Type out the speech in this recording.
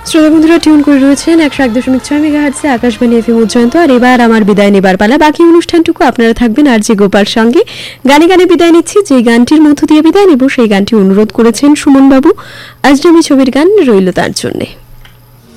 শ্রোতা বন্ধুরা টিউন করে রয়েছেন 101.6 মেগাহার্টজে আকাশবাণী এফএম উজ্জয়ন্ত। আর এবার আমার বিদায় নেবার পালা। বাকি অনুষ্ঠানটুকু আপনারা থাকবেন আরজে গোপাল সঙ্গে। গানে গানে বিদায় নিচ্ছি। যে গানটির মধ্য দিয়ে বিদায় নেব সেই গানটি অনুরোধ করেছেন সুমন বাবু। আজরামি ছবির গান রইল তার জন্যে।